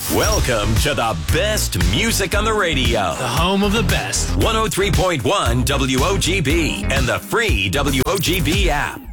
Welcome to the best music on the radio. The home of the best. 103.1 WOGB and the free WOGB app.